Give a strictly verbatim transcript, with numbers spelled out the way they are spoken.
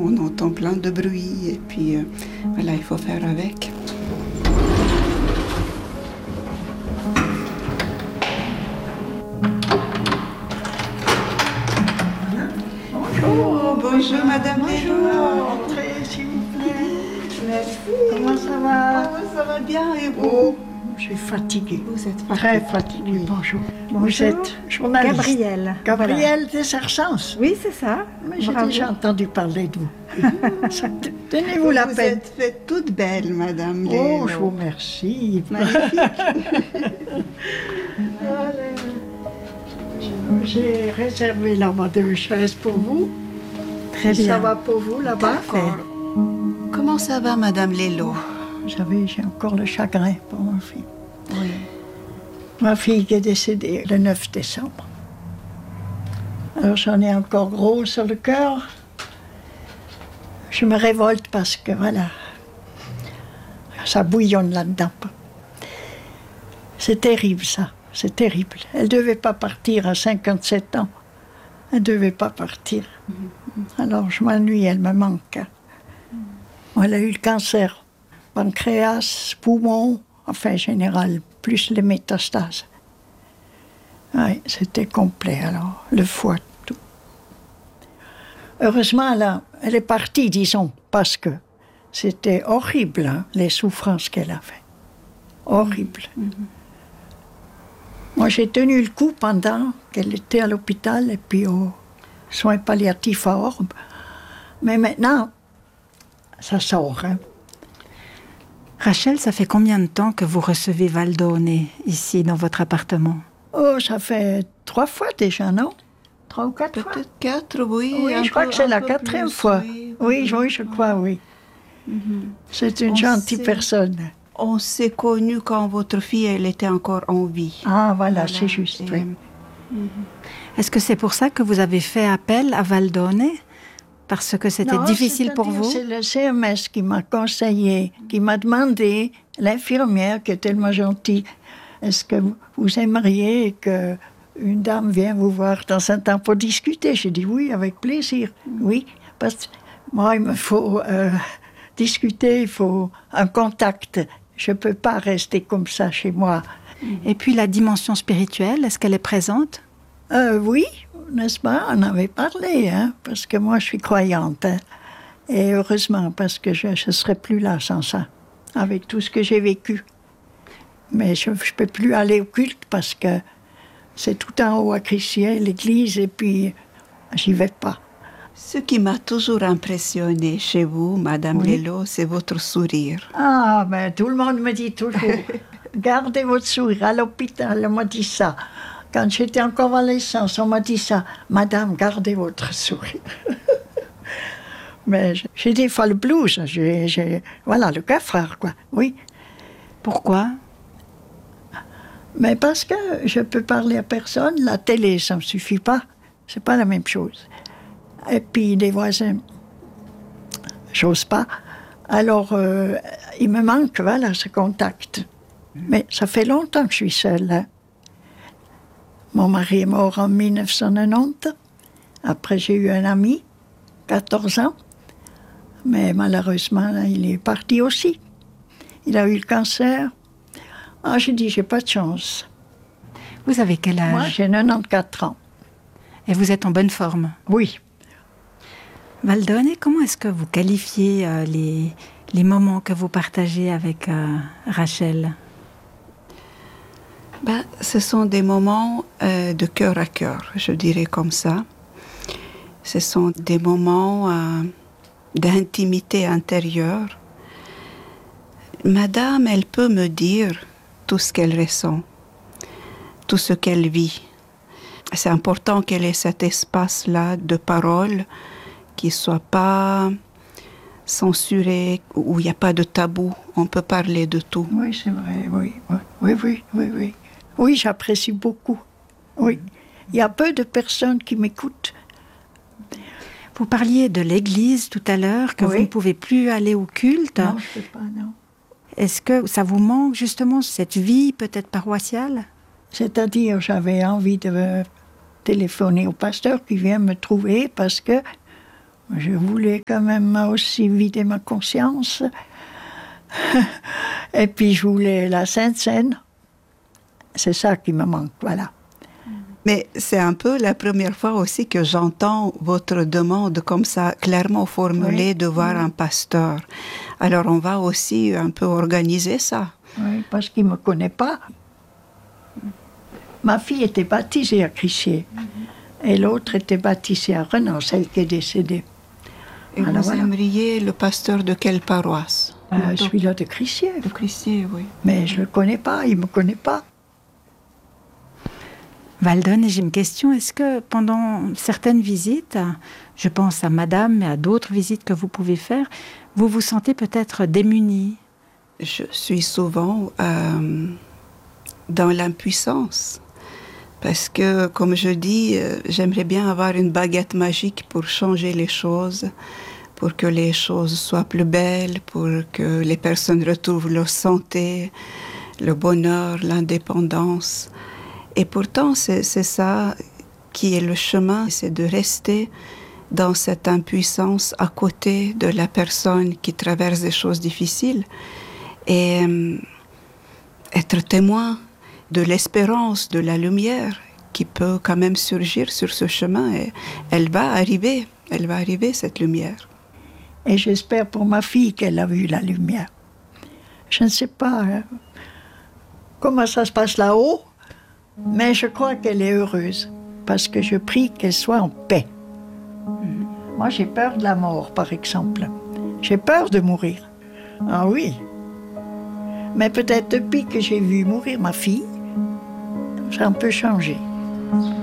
on entend plein de bruit et puis euh, voilà, il faut faire avec. Bonjour, bonjour Madame Lélo. Entrez s'il vous plaît. Merci. Comment ça va? Ah, ça va bien et vous? Oh, je suis fatiguée. Vous êtes Très fatiguée. fatiguée. Oui. Bonjour. Bonjour. Vous êtes journaliste. Gabrielle. Gabrielle Desarcens. Oui, c'est ça. Mais j'ai Bravo. déjà entendu parler de vous. Tenez-vous la Vous peine. êtes faite toute belle, Madame Oh, Lélo. je vous remercie. Magnifique. J'ai réservé là-bas deux chaises pour vous. Très Ça bien. va pour vous là-bas? D'accord. Comment ça va, Madame Lélo? Vous savez, j'ai encore le chagrin pour ma fille. Oui. Ma fille qui est décédée le neuf décembre. Alors j'en ai encore gros sur le cœur. Je me révolte parce que voilà, ça bouillonne là-dedans. C'est terrible ça, c'est terrible. Elle ne devait pas partir à cinquante-sept ans. Elle ne devait pas partir. Alors je m'ennuie, elle me manque. Elle a eu le cancer, pancréas, poumon, enfin général, plus les métastases. Oui, c'était complet alors, le foie, tout. Heureusement, là, elle est partie, disons, parce que c'était horrible, hein, les souffrances qu'elle avait. Horrible. Mm-hmm. Moi, j'ai tenu le coup pendant qu'elle était à l'hôpital et puis aux soins palliatifs à Orbe. Mais maintenant, ça sort, hein. Rachel, ça fait combien de temps que vous recevez Valdone ici, dans votre appartement? Oh, ça fait trois fois déjà, non? Trois ou quatre fois? Peut-être quatre, oui. Oui, un je crois peu- que c'est un la peu quatrième plus, fois. Oui, Oui, oui, je crois, oui. Mhm. C'est une On gentille sait- personne. On s'est connus quand votre fille, elle était encore en vie. Ah, voilà, Voilà, c'est juste, et- oui. Est-ce que c'est pour ça que vous avez fait appel à Valdone? Parce que c'était Non, difficile pour c'est-à-dire, vous? C'est le C M S qui m'a conseillé, qui m'a demandé, l'infirmière qui est tellement gentille, est-ce que vous- vous aimeriez que une dame vienne vous voir dans un temps pour discuter? J'ai dit oui, avec plaisir. Oui, parce que moi, il me faut euh, discuter, il faut un contact. Je ne peux pas rester comme ça chez moi. Et puis la dimension spirituelle, est-ce qu'elle est présente? Euh, oui, n'est-ce pas? On avait parlé, hein, parce que moi, je suis croyante. Hein, et heureusement, parce que je ne serais plus là sans ça, avec tout ce que j'ai vécu. Mais je ne peux plus aller au culte parce que c'est tout en haut à Crissier, l'église, et puis j'y vais pas. Ce qui m'a toujours impressionné chez vous, Madame Oui. Lélo, c'est votre sourire. Ah, ben tout le monde me dit toujours, gardez votre sourire. À l'hôpital, on m'a dit ça. Quand j'étais en convalescence, on m'a dit ça. Madame, gardez votre sourire. Mais j'ai des fois le blues. J'ai, j'ai, voilà, le cafard, quoi. Oui. Pourquoi? Mais parce que je peux parler à personne. La télé, ça ne me suffit pas. C'est pas la même chose. Et puis, les voisins, j'ose pas. Alors, euh, il me manque, voilà, ce contact. Mais ça fait longtemps que je suis seule, hein. Mon mari est mort en mille neuf cent quatre-vingt-dix. Après, j'ai eu un ami, quatorze ans. Mais malheureusement, là, il est parti aussi. Il a eu le cancer. Ah, j'ai dit, j'ai pas de chance. Vous avez quel âge? Moi, j'ai quatre-vingt-quatorze ans. Et vous êtes en bonne forme? Oui. Valdone, comment est-ce que vous qualifiez euh, les, les moments que vous partagez avec euh, Rachel? Ben, ce sont des moments euh, de cœur à cœur, je dirais comme ça. Ce sont des moments euh, d'intimité intérieure. Madame, elle peut me dire tout ce qu'elle ressent, tout ce qu'elle vit. C'est important qu'elle ait cet espace-là de parole qui ne soit pas censuré, où il n'y a pas de tabou. On peut parler de tout. Oui, c'est vrai, oui. Oui, oui, oui, oui. Oui, oui, j'apprécie beaucoup. Oui. Il y a peu de personnes qui m'écoutent. Vous parliez de l'église tout à l'heure, que Oui. vous ne pouvez plus aller au culte. Non, je ne peux pas, non. Est-ce que ça vous manque justement, cette vie peut-être paroissiale? C'est-à-dire, j'avais envie de téléphoner au pasteur qui vient me trouver parce que Je voulais quand même aussi vider ma conscience. Et puis je voulais la Sainte Seine. C'est ça qui me manque, voilà. Mais c'est un peu la première fois aussi que j'entends votre demande comme ça, clairement formulée, oui, de voir oui. un pasteur. Alors on va aussi un peu organiser ça. Oui, parce qu'il ne me connaît pas. Ma fille était baptisée à Crissier. Mm-hmm. Et l'autre était baptisée à Renan, celle qui est décédée. Et alors, vous voilà. aimeriez le pasteur de quelle paroisse? euh, Celui-là de Crissier. De Crissier, oui. Mais je ne le connais pas, il ne me connaît pas. Waldon, j'ai une question. Est-ce que pendant certaines visites, je pense à madame et à d'autres visites que vous pouvez faire, vous vous sentez peut-être démunie? Je suis souvent euh, dans l'impuissance. Parce que, comme je dis, euh, j'aimerais bien avoir une baguette magique pour changer les choses, pour que les choses soient plus belles, pour que les personnes retrouvent leur santé, le bonheur, l'indépendance. Et pourtant, c'est, c'est ça qui est le chemin, c'est de rester dans cette impuissance à côté de la personne qui traverse des choses difficiles et euh, être témoin de l'espérance, de la lumière qui peut quand même surgir sur ce chemin. Et elle va arriver, elle va arriver, cette lumière. Et j'espère pour ma fille qu'elle a vu la lumière. Je ne sais pas hein, comment ça se passe là-haut, mais je crois qu'elle est heureuse, parce que je prie qu'elle soit en paix. Mmh. Moi, j'ai peur de la mort, par exemple. J'ai peur de mourir. Ah oui. Mais peut-être depuis que j'ai vu mourir ma fille, ça a un peu changé.